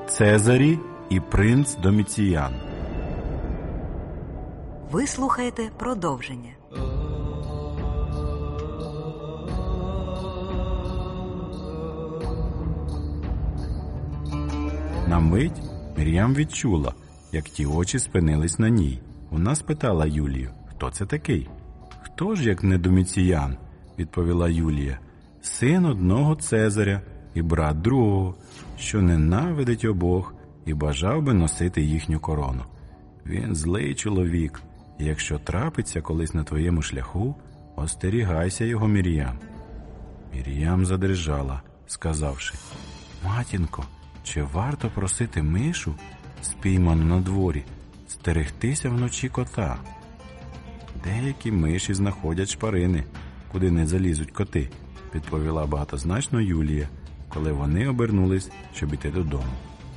Цезарі і принц Доміціян. Ви слухаєте продовження. На мить Мір'ям відчула, як ті очі спинились на ній. Вона спитала Юлію, хто це такий? «Хто ж, як не Доміціян?» – відповіла Юлія. «Син одного Цезаря і брат другого, що ненавидить обох і бажав би носити їхню корону. Він злий чоловік, і якщо трапиться колись на твоєму шляху, остерігайся його, Мір'ям». Мір'ям задрижала, сказавши: «Матінко, чи варто просити мишу, спійману на дворі, стерегтися вночі кота?» «Деякі миші знаходять шпарини, куди не залізуть коти», – відповіла багатозначно Юлія, коли вони обернулись, щоб іти додому.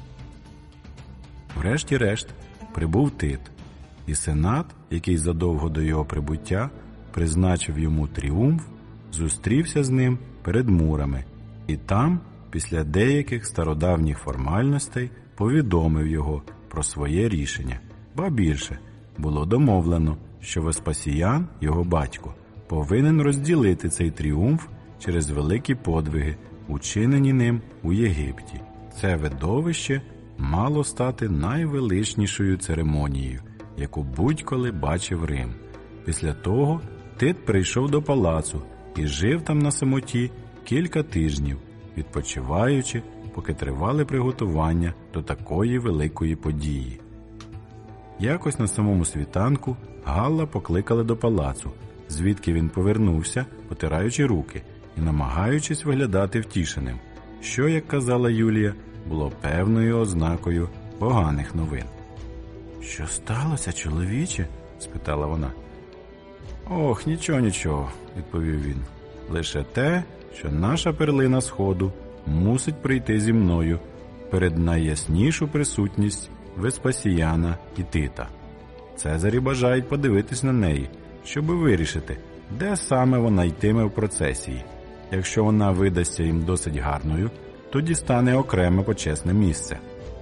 Врешті-решт прибув Тит, і сенат, який задовго до його прибуття призначив йому тріумф, зустрівся з ним перед мурами, і там, після деяких стародавніх формальностей, повідомив його про своє рішення. Ба більше, було домовлено, що Веспасіян, його батько, повинен розділити цей тріумф через великі подвиги, учинені ним у Єгипті. Це видовище мало стати найвеличнішою церемонією, яку будь-коли бачив Рим. Після того Тит прийшов до палацу і жив там на самоті кілька тижнів, відпочиваючи, поки тривали приготування до такої великої події. Якось на самому світанку Галла покликали до палацу, звідки він повернувся, потираючи руки і намагаючись виглядати втішеним, що, як казала Юлія, було певною ознакою поганих новин. «Що сталося, чоловіче?» – спитала вона. «Ох, нічого», – відповів він. «Лише те, що наша перлина Сходу мусить прийти зі мною перед найяснішу присутність Веспасіяна і Тита. Цезарі бажають подивитись на неї, щоби вирішити, де саме вона йтиме в процесії. Якщо вона видасться їм досить гарною, то дістане окреме почесне місце».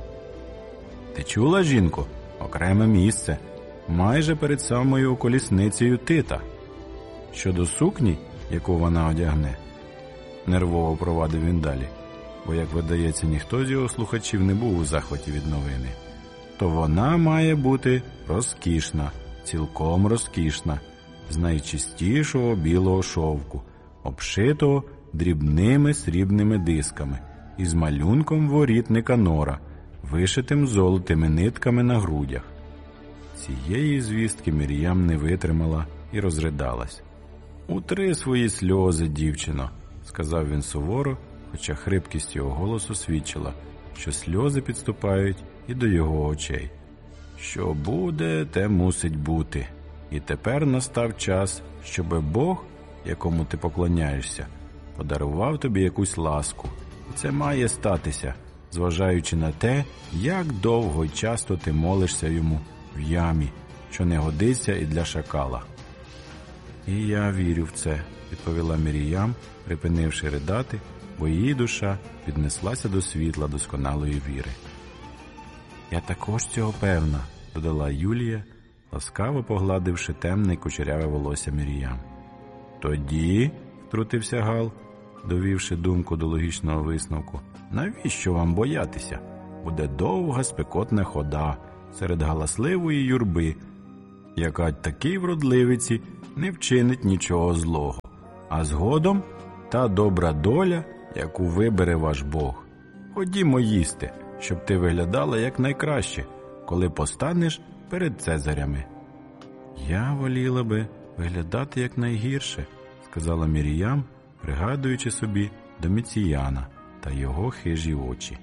«Ти чула, жінко? Окреме місце, майже перед самою колісницею Тита. Щодо сукні, яку вона одягне», – нервово провадив він далі, бо, як видається, ніхто з його слухачів не був у захваті від новини, «то вона має бути розкішна, цілком розкішна, з найчистішого білого шовку, обшитого дрібними срібними дисками, із малюнком воріт Никанора, вишитим золотими нитками на грудях». Цієї звістки Мір'ям не витримала і розридалась. «Утри свої сльози, дівчино», – сказав він суворо, хоча хрипкість його голосу свідчила, що сльози підступають і до його очей. «Що буде, те мусить бути. І тепер настав час, щоби Бог, якому ти поклоняєшся, подарував тобі якусь ласку. І це має статися, зважаючи на те, як довго й часто ти молишся йому в ямі, що не годиться і для шакала». «І я вірю в це», – відповіла Мір'ям, припинивши ридати, бо її душа піднеслася до світла досконалої віри. «Я також цього певна», – додала Юлія, ласкаво погладивши темне кучеряве волосся Мір'ям. «Тоді», – втрутився Гал, довівши думку до логічного висновку, «навіщо вам боятися? Буде довга спекотна хода серед галасливої юрби, яка такій вродливиці не вчинить нічого злого, а згодом та добра доля, яку вибере ваш Бог. Ходімо їсти, щоб ти виглядала якнайкраще, коли постанеш перед Цезарями». «Я воліла би виглядати якнайгірше», – сказала Мір'ям, пригадуючи собі Доміціяна та його хижі очі.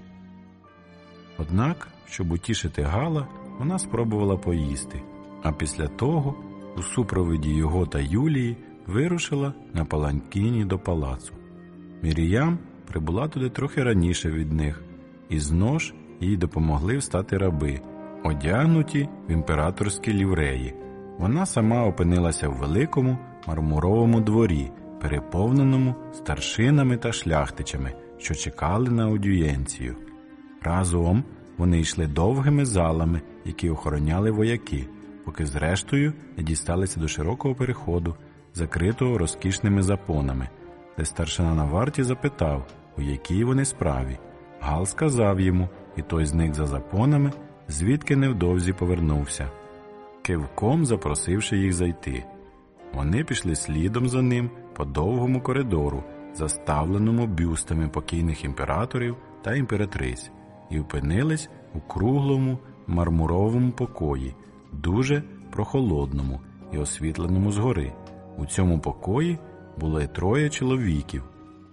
Однак, щоб утішити Гала, вона спробувала поїсти, а після того, у супроводі його та Юлії, вирушила на паланкіні до палацу. Мір'ям прибула туди трохи раніше від них, і знож їй допомогли встати раби, одягнуті в імператорські лівреї. Вона сама опинилася в великому мармуровому дворі, переповненому старшинами та шляхтичами, що чекали на аудієнцію. Разом вони йшли довгими залами, які охороняли вояки, поки зрештою не дісталися до широкого переходу, закритого розкішними запонами, де старшина на варті запитав, у якій вони справі. Гал сказав йому, і той зник за запонами, звідки невдовзі повернувся, кивком запросивши їх зайти. Вони пішли слідом за ним по довгому коридору, заставленому бюстами покійних імператорів та імператриць, і опинились у круглому мармуровому покої, дуже прохолодному і освітленому згори. У цьому покої були 3 чоловіків.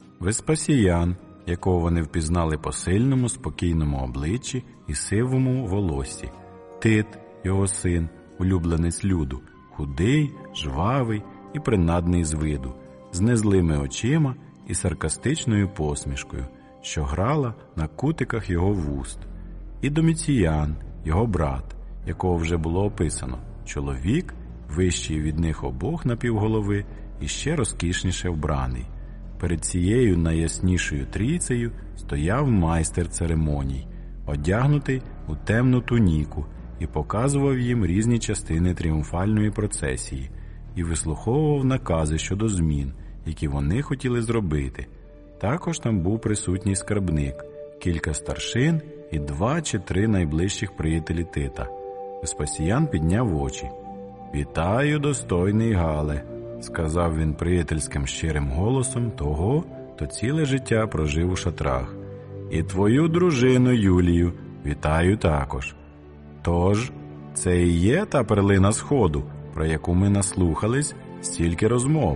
Веспасіян, якого вони впізнали по сильному, спокійному обличчі і сивому волоссі. Тит, його син, улюбленець люду, худий, жвавий і принадний з виду, з незлими очима і саркастичною посмішкою, що грала на кутиках його вуст. І Доміціян, його брат, якого вже було описано, чоловік, вищий від них обох на півголови і ще розкішніше вбраний. Перед цією найяснішою трійцею стояв майстер церемоній, одягнутий у темну туніку, і показував їм різні частини тріумфальної процесії, і вислуховував накази щодо змін, які вони хотіли зробити. Також там був присутній скарбник, кілька старшин і 2 чи 3 найближчих приятелі Тита. Веспасіян підняв очі. «Вітаю, достойний Гале», – сказав він приятельським щирим голосом того, хто ціле життя прожив у шатрах. «І твою дружину Юлію вітаю також. Тож, це і є та перлина Сходу, про яку ми наслухались стільки розмов.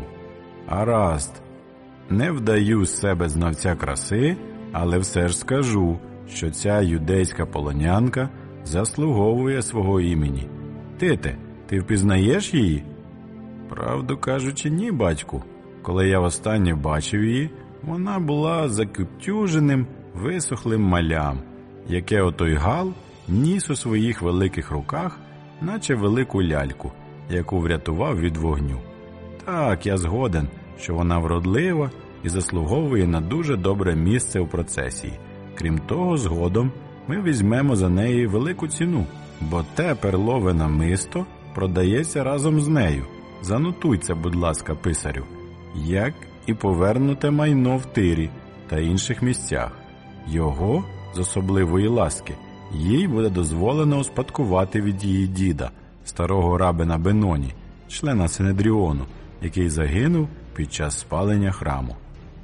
Гаразд, не вдаю з себе знавця краси, але все ж скажу, що ця юдейська полонянка заслуговує свого імені. Тите, ти впізнаєш її?» «Правду кажучи, ні, батьку. Коли я востаннє бачив її, вона була закоптюженим, висохлим малям, яке отой Гал ніс у своїх великих руках, наче велику ляльку, яку врятував від вогню. Так, я згоден, що вона вродлива і заслуговує на дуже добре місце у процесії. Крім того, згодом ми візьмемо за неї велику ціну, бо те перлове намисто продається разом з нею. Занотуй це, будь ласка, писарю, як і повернуте майно в Тирі та інших місцях. Його, з особливої ласки, їй буде дозволено успадкувати від її діда, старого рабина Беноні, члена Синедріону, який загинув під час спалення храму».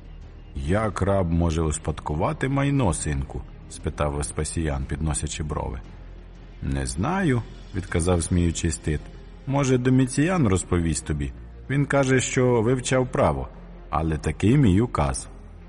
«Як раб може успадкувати майно, синку?» – спитав Веспасіян, підносячи брови. «Не знаю», – відказав, сміючись Тит. «Може, Доміціян розповість тобі. Він каже, що вивчав право, але такий мій указ».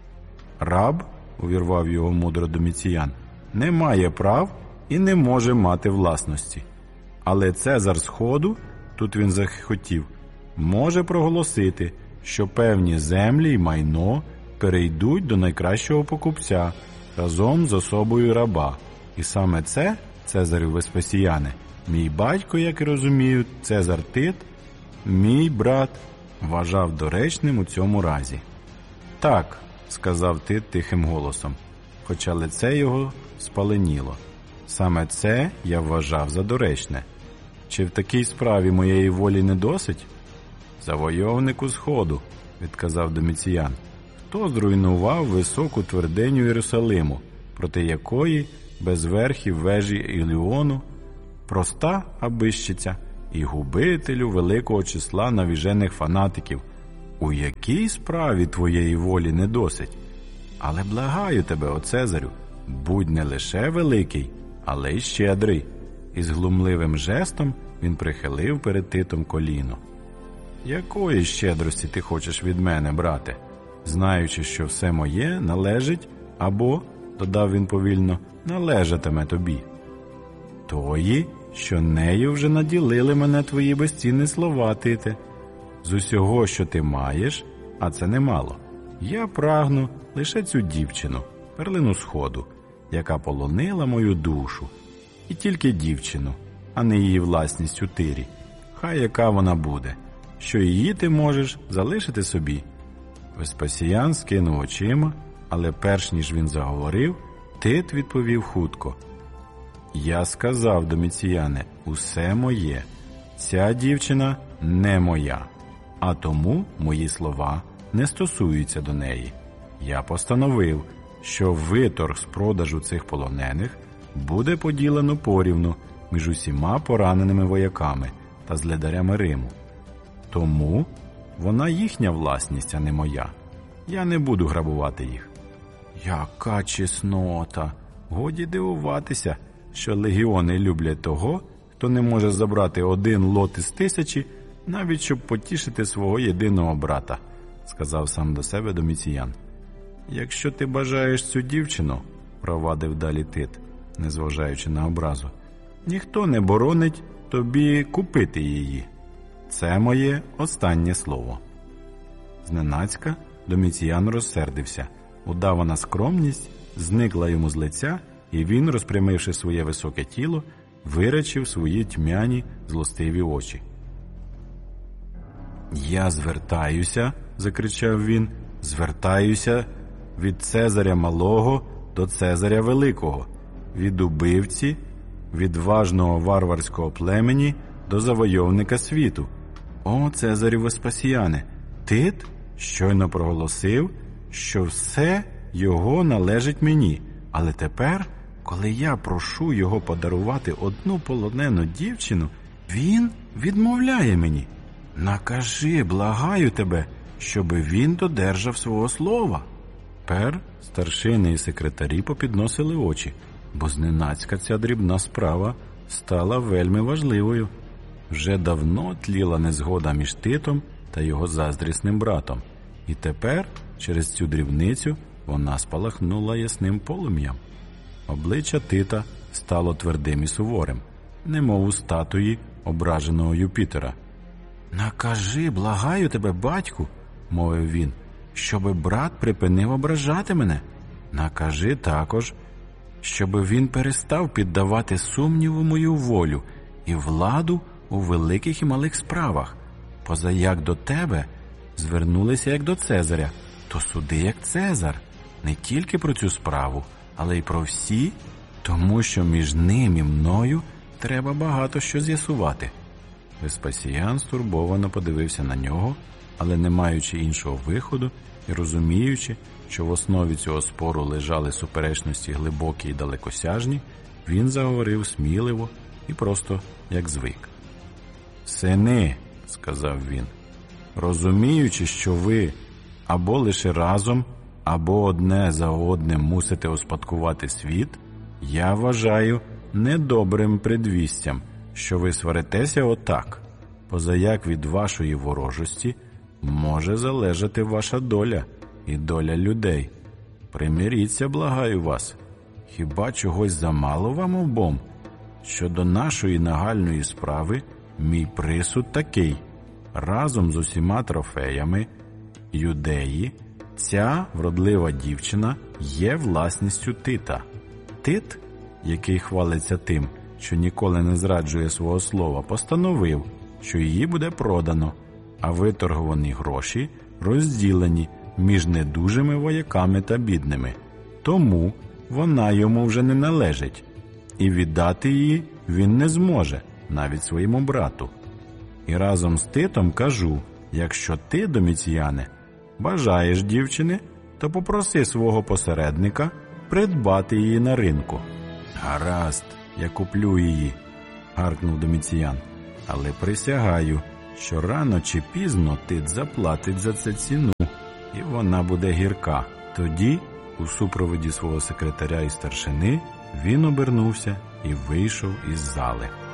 «Раб», – увірвав його мудро Доміціян, – «не має прав і не може мати власності. Але Цезар Сходу, тут він захотів, може проголосити, що певні землі й майно перейдуть до найкращого покупця разом з особою раба. І саме це, Цезарю Веспасіяне, мій батько, як і розумію, Цезар Тит, мій брат, вважав доречним у цьому разі». «Так», – сказав Тит тихим голосом, хоча лице його спаленіло. «Саме це я вважав за доречне. Чи в такій справі моєї волі не досить?» «Завойовнику Сходу», – відказав Доміціян, – «хто зруйнував високу твердиню Єрусалиму, проти якої без верхів вежі Іліону, проста абищиця і губителю великого числа навіжених фанатиків? У якій справі твоєї волі не досить? Але благаю тебе, о Цезарю, будь не лише великий, але й щедрий». І з глумливим жестом він прихилив перед Титом коліно. «Якої щедрості ти хочеш від мене, брате? Знаючи, що все моє належить або, додав він повільно, належатиме тобі. Тої, що нею вже наділили мене твої безцінні слова, Тите. З усього, що ти маєш, а це немало, я прагну лише цю дівчину, перлину Сходу, яка полонила мою душу. І тільки дівчину, а не її власність у Тирі. Хай яка вона буде, що її ти можеш залишити собі». Веспасіян скинув очима, але перш ніж він заговорив, Тит відповів хутко: «Я сказав, Доміціяне, усе моє. Ця дівчина не моя, а тому мої слова не стосуються до неї. Я постановив, що виторг з продажу цих полонених буде поділено порівну між усіма пораненими вояками та злидарями Риму. Тому вона їхня власність, а не моя. Я не буду грабувати їх». Яка чеснота! Годі дивуватися, що легіони люблять того, хто не може забрати один лот із 1000, навіть щоб потішити свого єдиного брата, сказав сам до себе Доміціян. «Якщо ти бажаєш цю дівчину, – провадив далі Тит, незважаючи на образу, – ніхто не боронить тобі купити її. Це моє останнє слово». Зненацька Доміціян розсердився. Удавана скромність зникла йому з лиця, і він, розпрямивши своє високе тіло, вирячив свої тьмяні злостиві очі. «Я звертаюся, – закричав він, – звертаюся від Цезаря Малого до Цезаря Великого, від убивці, відважного варварського племені до завойовника світу. О, Цезарю Веспасіяне, Тит щойно проголосив, що все його належить мені, але тепер, коли я прошу його подарувати одну полонену дівчину, він відмовляє мені. Накажи, благаю тебе, щоби він додержав свого слова». Тепер старшини і секретарі попідносили очі, бо зненацька ця дрібна справа стала вельми важливою. Вже давно тліла незгода між Титом та його заздрісним братом, і тепер через цю дрібницю вона спалахнула ясним полум'ям. Обличчя Тита стало твердим і суворим, немов у статуї ображеного Юпітера. «Накажи, благаю тебе, батьку, – мовив він, – щоби брат припинив ображати мене. Накажи також, щоби він перестав піддавати сумніву мою волю і владу у великих і малих справах. Позаяк до тебе звернулися як до Цезаря, то суди як Цезар, не тільки про цю справу, але й про всі, тому що між ним і мною треба багато що з'ясувати». Веспасіян стурбовано подивився на нього, але не маючи іншого виходу і розуміючи, що в основі цього спору лежали суперечності глибокі і далекосяжні, він заговорив сміливо і просто як звик. «Сини, – сказав він, – розуміючи, що ви або лише разом, або одне за одним мусите успадкувати світ, я вважаю недобрим предвістям, що ви сваритеся отак, позаяк від вашої ворожості може залежати ваша доля і доля людей. Примиріться, благаю вас. Хіба чогось замало вам обом? Щодо нашої нагальної справи, мій присуд такий. Разом з усіма трофеями Юдеї ця вродлива дівчина є власністю Тита. Тит, який хвалиться тим, що ніколи не зраджує свого слова, постановив, що її буде продано, а виторговані гроші розділені між недужими вояками та бідними. Тому вона йому вже не належить, і віддати її він не зможе, навіть своєму брату. І разом з Титом кажу, якщо ти, Доміціяне, бажаєш дівчини, то попроси свого посередника придбати її на ринку». «Гаразд, я куплю її», – гаркнув Доміціян, – «але присягаю, що рано чи пізно Тит заплатить за це ціну, і вона буде гірка». Тоді, у супроводі свого секретаря і старшини, він обернувся і вийшов із зали.